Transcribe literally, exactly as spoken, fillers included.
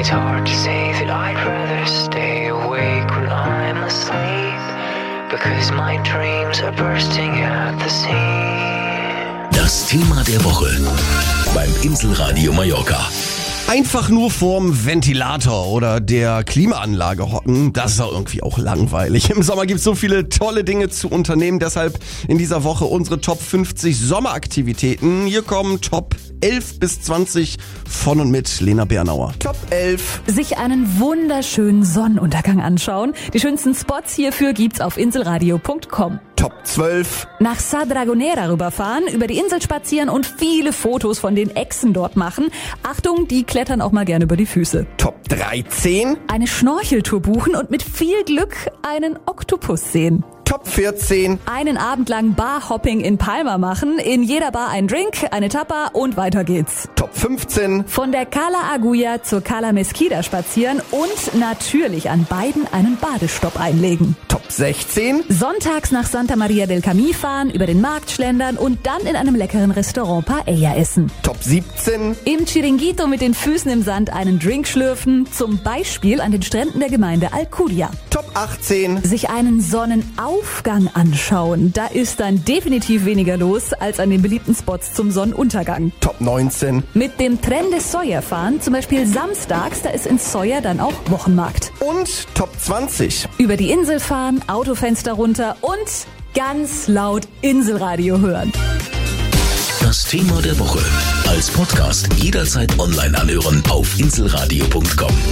It's hard to say that I'd rather stay awake when I'm asleep, because my dreams are bursting at the seams. Das Thema der Woche beim Inselradio Mallorca. Einfach nur vorm Ventilator oder der Klimaanlage hocken, das ist doch irgendwie auch langweilig. Im Sommer gibt's so viele tolle Dinge zu unternehmen, deshalb in dieser Woche unsere Top fünfzig Sommeraktivitäten. Hier kommen Top elf bis zwanzig von und mit Lena Bernauer. Top elf. Sich einen wunderschönen Sonnenuntergang anschauen. Die schönsten Spots hierfür gibt's auf inselradio punkt com. Top zwölf. Nach Sa Dragonera rüberfahren, über die Insel spazieren und viele Fotos von den Echsen dort machen. Achtung, die klettern auch mal gerne über die Füße. Top dreizehn. Eine Schnorcheltour buchen und mit viel Glück einen Oktopus sehen. Top vierzehn. Einen Abend lang Barhopping in Palma machen, in jeder Bar ein Drink, eine Tapa und weiter geht's. Top fünfzehn. Von der Cala Agulla zur Cala Mesquida spazieren und natürlich an beiden einen Badestopp einlegen. Top sechzehn. Sonntags nach Santa Maria del Camí fahren, über den Markt schlendern und dann in einem leckeren Restaurant Paella essen. Top siebzehn. Im Chiringuito mit den Füßen im Sand einen Drink schlürfen, zum Beispiel an den Stränden der Gemeinde Alcudia. Top achtzehn. Sich einen Sonnenaufgang anschauen. Da ist dann definitiv weniger los als an den beliebten Spots zum Sonnenuntergang. Top neunzehn. Mit dem Tren de Soya fahren, zum Beispiel samstags, da ist in Soya dann auch Wochenmarkt. Und Top zwanzig. Über die Insel fahren, Autofenster runter und ganz laut Inselradio hören. Das Thema der Woche als Podcast jederzeit online anhören auf inselradio punkt com.